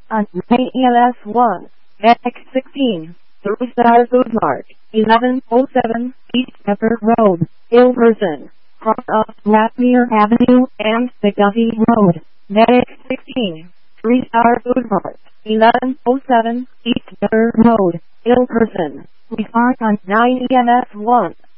on ALS1, X16, 3 Stars Mark, 1107, East Pepper Road, Ilverson, cross off Lathmere Avenue and McDuffie Road, X16, 3 Stars Mark, 1107, East Pepper Road, Ilverson. We park on 9 EMS1.